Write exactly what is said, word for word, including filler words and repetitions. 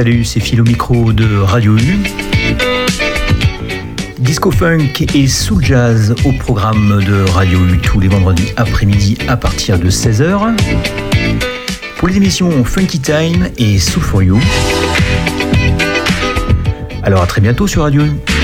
salut, c'est Phil au micro de Radio U. Disco Funk et Soul Jazz au programme de Radio U tous les vendredis après-midi à partir de seize heures. Pour les émissions Funky Time et Soul for You. Alors à très bientôt sur Radio U.